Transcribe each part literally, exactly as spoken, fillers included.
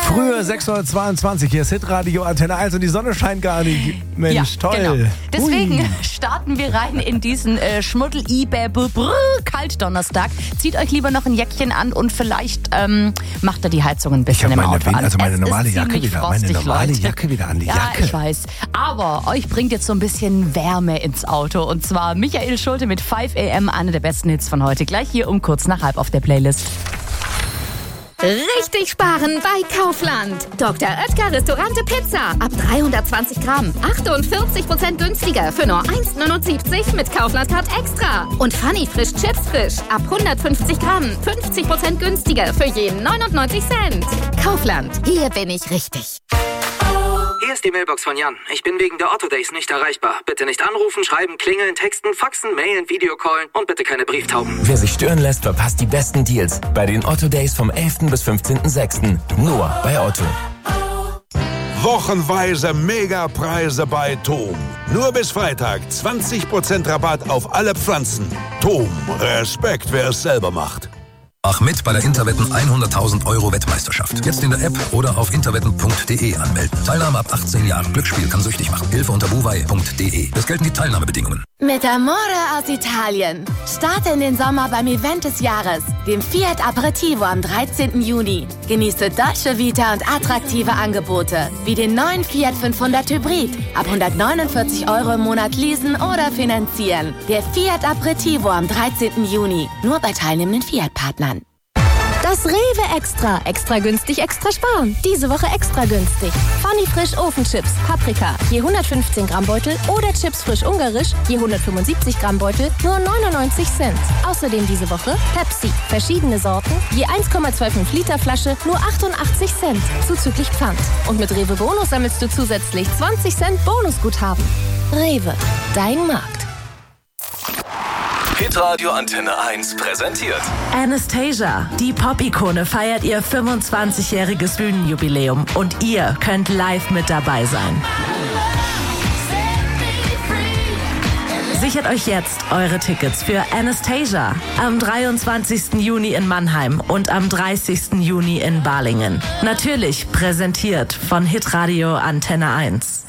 Frühe sechs Uhr zweiundzwanzig, hier ist Hitradio Antenne eins und die Sonne scheint gar nicht. Mensch, ja, toll. Genau. Deswegen Ui. starten wir rein in diesen äh, schmuddel ibä Kalt-Donnerstag. Zieht euch lieber noch ein Jäckchen an und vielleicht ähm, macht er die Heizung ein bisschen Ich habe im meine, Auto an. also meine Es normale ist Jacke ziemlich wieder, frostig, meine normale Leute. Jacke wieder an die ja, Jacke. ich weiß. Aber euch bringt jetzt so ein bisschen Wärme ins Auto. Und zwar Michael Schulte mit five a m, einer der besten Hits von heute. Gleich hier um kurz nach halb auf der Playlist. Richtig sparen bei Kaufland. Doktor Oetker Restaurante Pizza. Ab dreihundertzwanzig Gramm. achtundvierzig Prozent günstiger für nur eins neunundsiebzig mit Kaufland-Card Extra. Und Funny Frisch Chips Frisch. Ab hundertfünfzig Gramm. fünfzig Prozent günstiger für jeden neunundneunzig Cent. Kaufland. Hier bin ich richtig. Hier ist die Mailbox von Jan. Ich bin wegen der Otto Days nicht erreichbar. Bitte nicht anrufen, schreiben, klingeln, texten, faxen, mailen, Videocallen und bitte keine Brieftauben. Wer sich stören lässt, verpasst die besten Deals bei den Otto Days vom elften bis fünfzehnten sechsten Nur bei Otto. Wochenweise Megapreise bei Tom. Nur bis Freitag zwanzig Prozent Rabatt auf alle Pflanzen. Tom, Respekt, wer es selber macht. Mach mit bei der Interwetten hunderttausend Euro Wettmeisterschaft. Jetzt in der App oder auf interwetten punkt de anmelden. Teilnahme ab achtzehn Jahren. Glücksspiel kann süchtig machen. Hilfe unter buwei punkt de. Es gelten die Teilnahmebedingungen. Mit Amore aus Italien. Starte in den Sommer beim Event des Jahres, dem Fiat Aperitivo am dreizehnten Juni. Genieße Dolce Vita und attraktive Angebote, wie den neuen Fiat fünfhundert Hybrid. Ab hundertneunundvierzig Euro im Monat leasen oder finanzieren. Der Fiat Aperitivo am dreizehnten Juni. Nur bei teilnehmenden Fiat-Partnern. Das Rewe Extra. Extra günstig, extra sparen. Diese Woche extra günstig. Funny Frisch Ofenchips, Paprika, je hundertfünfzehn Gramm Beutel oder Chips frisch ungarisch, je hundertfünfundsiebzig Gramm Beutel, nur neunundneunzig Cent. Außerdem diese Woche Pepsi, verschiedene Sorten, je eins Komma fünfundzwanzig Liter Flasche, nur achtundachtzig Cent, zuzüglich Pfand. Und mit Rewe Bonus sammelst du zusätzlich zwanzig Cent Bonusguthaben. Rewe, dein Markt. Hitradio Antenne eins präsentiert Anastasia, die Pop-Ikone, feiert ihr fünfundzwanzigjähriges Bühnenjubiläum und ihr könnt live mit dabei sein. Sichert euch jetzt eure Tickets für Anastasia am dreiundzwanzigsten Juni in Mannheim und am dreißigsten Juni in Balingen. Natürlich präsentiert von Hitradio Antenne eins.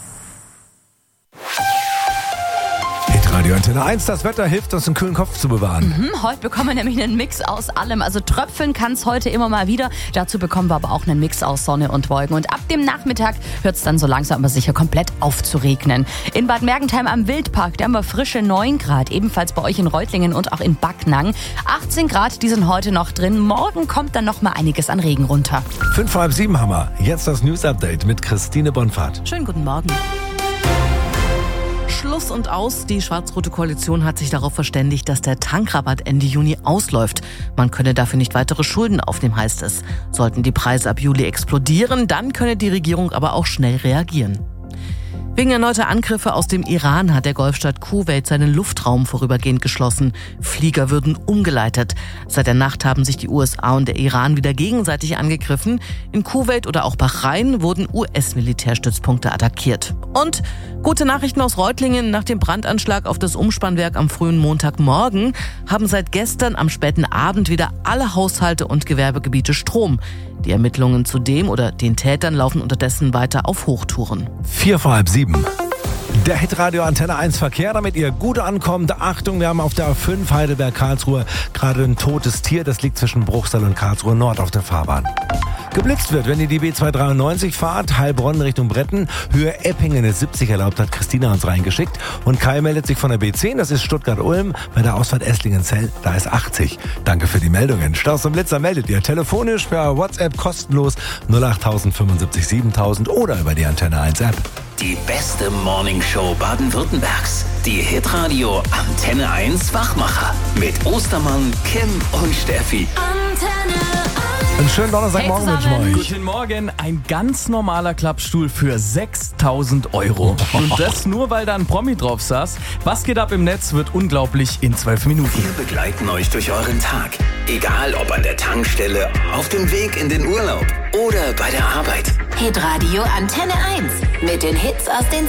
Radio Antenne eins, das Wetter hilft uns, einen kühlen Kopf zu bewahren. Mhm, heute bekommen wir nämlich einen Mix aus allem. Also tröpfeln kann es heute immer mal wieder. Dazu bekommen wir aber auch einen Mix aus Sonne und Wolken. Und ab dem Nachmittag hört es dann so langsam aber sicher komplett auf zu regnen. In Bad Mergentheim am Wildpark, da haben wir frische neun Grad. Ebenfalls bei euch in Reutlingen und auch in Backnang. achtzehn Grad, die sind heute noch drin. Morgen kommt dann noch mal einiges an Regen runter. Fünf vor halb sieben haben wir. Jetzt das News-Update mit Christine Bonfahrt. Schönen guten Morgen. Schluss und aus. Die schwarz-rote Koalition hat sich darauf verständigt, dass der Tankrabatt Ende Juni ausläuft. Man könne dafür nicht weitere Schulden aufnehmen, heißt es. Sollten die Preise ab Juli explodieren, dann könne die Regierung aber auch schnell reagieren. Wegen erneuter Angriffe aus dem Iran hat der Golfstaat Kuwait seinen Luftraum vorübergehend geschlossen. Flieger würden umgeleitet. Seit der Nacht haben sich die U S A und der Iran wieder gegenseitig angegriffen. In Kuwait oder auch Bahrain wurden U S-Militärstützpunkte attackiert. Und gute Nachrichten aus Reutlingen. Nach dem Brandanschlag auf das Umspannwerk am frühen Montagmorgen haben seit gestern am späten Abend wieder alle Haushalte und Gewerbegebiete Strom. Die Ermittlungen zu dem oder den Tätern laufen unterdessen weiter auf Hochtouren. Vier vor halb sieben. Der Hitradio Antenne eins Verkehr, damit ihr gut ankommt. Achtung, wir haben auf der A fünf Heidelberg-Karlsruhe gerade ein totes Tier. Das liegt zwischen Bruchsal und Karlsruhe Nord auf der Fahrbahn. Geblitzt wird, wenn ihr die B zweihundertdreiundneunzig fahrt, Heilbronn Richtung Bretten, Höhe Eppingen ist siebzig erlaubt, hat Christina uns reingeschickt. Und Kai meldet sich von der B zehn, das ist Stuttgart-Ulm, bei der Ausfahrt Esslingen-Zell, da ist achtzig. Danke für die Meldungen. Staus und Blitzer meldet ihr telefonisch per WhatsApp kostenlos null acht fünfundsiebzig siebentausend oder über die Antenne eins App. Die beste Morningshow Baden-Württembergs. Die Hitradio Antenne eins Wachmacher. Mit Ostermann, Kim und Steffi. Antenne Einen schönen Donnerstagmorgen Hey wünsche ich euch. Guten Morgen, ein ganz normaler Klappstuhl für sechstausend Euro. Und das nur, weil da ein Promi drauf saß. Was geht ab im Netz, wird unglaublich in zwölf Minuten. Wir begleiten euch durch euren Tag. Egal ob an der Tankstelle, auf dem Weg in den Urlaub oder bei der Arbeit. Hitradio Antenne eins. Mit den Hits aus den